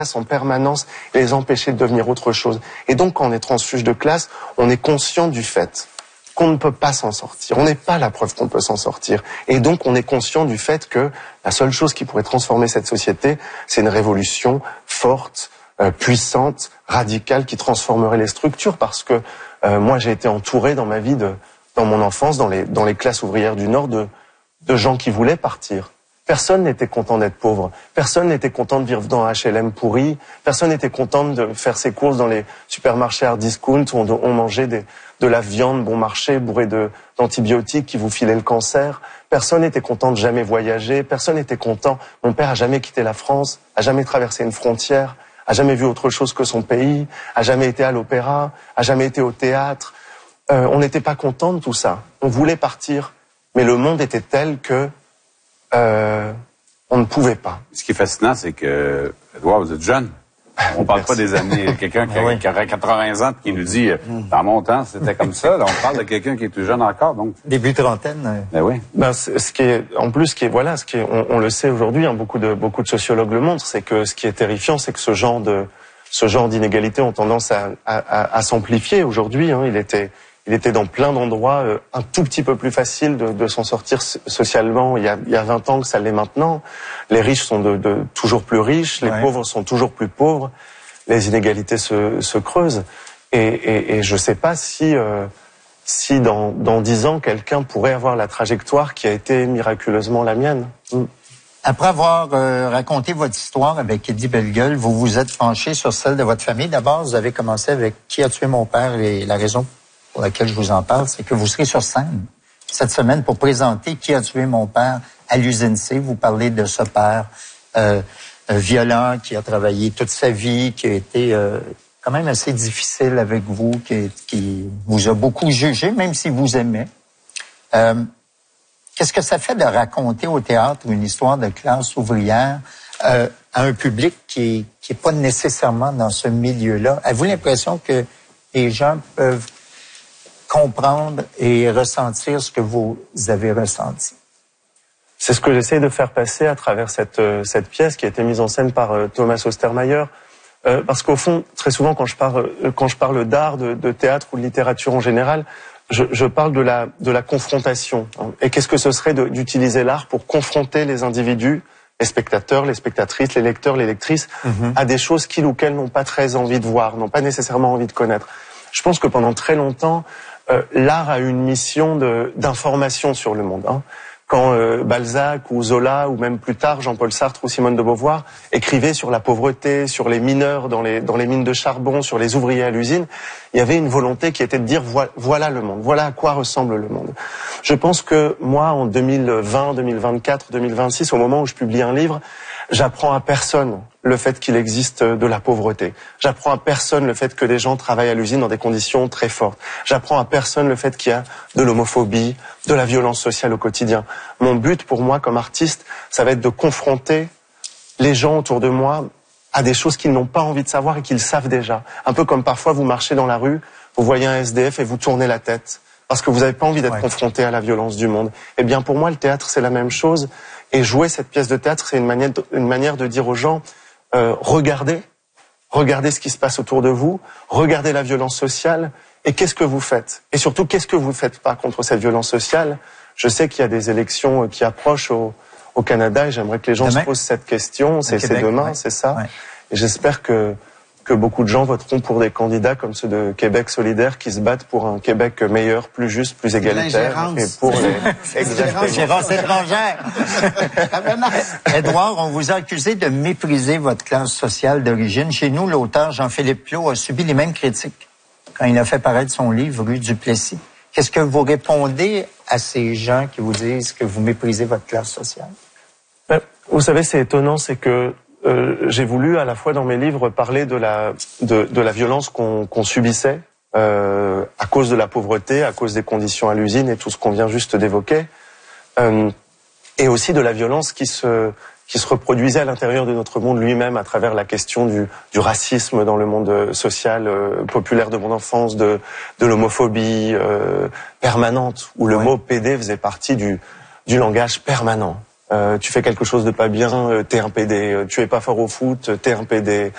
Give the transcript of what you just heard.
en permanence et les empêcher de devenir autre chose. Et donc, quand on est transfuge de classe, on est conscient du fait qu'on ne peut pas s'en sortir. On n'est pas la preuve qu'on peut s'en sortir. Et donc, on est conscient du fait que la seule chose qui pourrait transformer cette société, c'est une révolution forte, puissante, radicale, qui transformerait les structures. Parce que moi, j'ai été entouré dans ma vie, dans mon enfance, dans les classes ouvrières du Nord, de gens qui voulaient partir. Personne n'était content d'être pauvre. Personne n'était content de vivre dans un HLM pourri. Personne n'était content de faire ses courses dans les supermarchés hard discount où on mangeait de la viande bon marché bourrée d'antibiotiques qui vous filaient le cancer. Personne n'était content de jamais voyager. Personne n'était content. Mon père a jamais quitté la France, a jamais traversé une frontière, a jamais vu autre chose que son pays, a jamais été à l'opéra, a jamais été au théâtre. On n'était pas content de tout ça. On voulait partir, mais le monde était tel que on ne pouvait pas. Ce qui est fascinant, c'est que, Edouard, vous êtes jeune. On parle pas des années, quelqu'un qui aurait 80 ans qui nous dit, dans mon temps, c'était comme ça. Là, on parle de quelqu'un qui est tout jeune encore, donc. Début trentaine. Ben oui. Ben, on le sait aujourd'hui, hein, beaucoup de sociologues le montrent, c'est que ce qui est terrifiant, c'est que ce genre d'inégalités ont tendance à s'amplifier aujourd'hui, hein. Il était dans plein d'endroits un tout petit peu plus facile de s'en sortir socialement il y a 20 ans que ça l'est maintenant. Les riches sont de toujours plus riches, les pauvres sont toujours plus pauvres, les inégalités se creusent. Et je sais pas si dans 10 ans, quelqu'un pourrait avoir la trajectoire qui a été miraculeusement la mienne. Après avoir raconté votre histoire avec Eddie Bellegueule, vous vous êtes penché sur celle de votre famille. D'abord, vous avez commencé avec « Qui a tué mon père ?» et la raison pour laquelle je vous en parle, c'est que vous serez sur scène cette semaine pour présenter « Qui a tué mon père » à l'usine C. Vous parlez de ce père violent qui a travaillé toute sa vie, qui a été quand même assez difficile avec vous, qui vous a beaucoup jugé, même si vous aimait. Qu'est-ce que ça fait de raconter au théâtre une histoire de classe ouvrière à un public qui est pas nécessairement dans ce milieu-là? Avez-vous l'impression que les gens peuvent comprendre et ressentir ce que vous avez ressenti? C'est ce que j'essaie de faire passer à travers cette pièce qui a été mise en scène par Thomas Ostermayer. Parce qu'au fond, très souvent, quand je parle d'art, de théâtre ou de littérature en général, je parle de la confrontation. Et qu'est-ce que ce serait d'utiliser l'art pour confronter les individus, les spectateurs, les spectatrices, les lecteurs, les lectrices, à des choses qu'ils ou qu'elles n'ont pas très envie de voir, n'ont pas nécessairement envie de connaître. Je pense que pendant très longtemps, l'art a eu une mission d'information sur le monde. Hein. Quand Balzac ou Zola, ou même plus tard Jean-Paul Sartre ou Simone de Beauvoir écrivaient sur la pauvreté, sur les mineurs dans les mines de charbon, sur les ouvriers à l'usine, il y avait une volonté qui était de dire voilà le monde, voilà à quoi ressemble le monde. Je pense que moi, en 2020, 2024, 2026, au moment où je publie un livre, j'apprends à personne le fait qu'il existe de la pauvreté. J'apprends à personne le fait que des gens travaillent à l'usine dans des conditions très fortes. J'apprends à personne le fait qu'il y a de l'homophobie, de la violence sociale au quotidien. Mon but pour moi comme artiste, ça va être de confronter les gens autour de moi à des choses qu'ils n'ont pas envie de savoir et qu'ils savent déjà. Un peu comme parfois vous marchez dans la rue, vous voyez un SDF et vous tournez la tête parce que vous n'avez pas envie d'être confronté à la violence du monde. Eh bien pour moi, le théâtre, c'est la même chose. Et jouer cette pièce de théâtre, c'est une manière de dire aux gens, regardez ce qui se passe autour de vous, regardez la violence sociale, et qu'est-ce que vous faites? Et surtout, qu'est-ce que vous faites pas contre cette violence sociale? Je sais qu'il y a des élections qui approchent au Canada, et j'aimerais que les gens se posent cette question. C'est demain, c'est ça. Ouais. Et j'espère que beaucoup de gens voteront pour des candidats comme ceux de Québec solidaire qui se battent pour un Québec meilleur, plus juste, plus égalitaire. Et pour l'ingérence étrangère. Edouard, on vous a accusé de mépriser votre classe sociale d'origine. Chez nous, l'auteur Jean-Philippe Piau a subi les mêmes critiques quand il a fait paraître son livre Rue du Plessis. Qu'est-ce que vous répondez à ces gens qui vous disent que vous méprisez votre classe sociale? Vous savez, c'est étonnant, c'est que j'ai voulu à la fois dans mes livres parler de la violence qu'on subissait à cause de la pauvreté, à cause des conditions à l'usine et tout ce qu'on vient juste d'évoquer, et aussi de la violence qui se reproduisait à l'intérieur de notre monde lui-même à travers la question du racisme dans le monde social populaire de mon enfance, de l'homophobie permanente, où le mot PD faisait partie du langage permanent. Tu fais quelque chose de pas bien, t'es un PD. Tu es pas fort au foot, t'es un PD.